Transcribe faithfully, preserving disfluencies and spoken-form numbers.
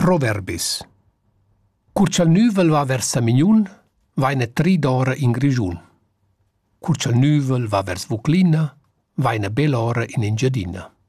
Proverbis. Curch'al nüvel va vers Samignun, vaina tri d'ora in Grischun. Curch'al nüvel va vers Vuclina, vaina bell'ora in Engiadina.